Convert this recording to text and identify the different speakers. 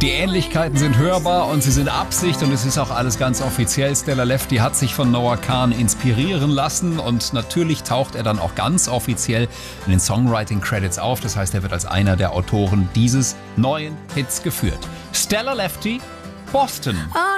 Speaker 1: Die Ähnlichkeiten sind hörbar und sie sind Absicht und es ist auch alles ganz offiziell. Stella Lefty hat sich von Noah Kahan inspirieren lassen und natürlich taucht er dann auch ganz offiziell in den Songwriting-Credits auf. Das heißt, er wird als einer der Autoren dieses neuen Hits geführt. Stella Lefty, Boston.